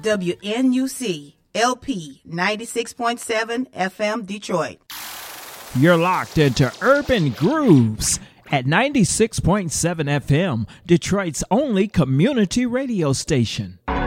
WNUC LP 96.7 FM Detroit. You're locked into Urban Grooves at 96.7 FM, Detroit's only community radio station.